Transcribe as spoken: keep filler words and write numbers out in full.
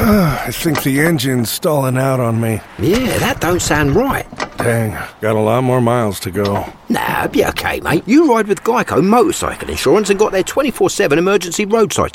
I think the engine's stalling out on me. Yeah, that don't sound right. Dang, got a lot more miles to go. Nah, be okay, mate. You ride with Geico Motorcycle Insurance and got their twenty-four seven emergency roadside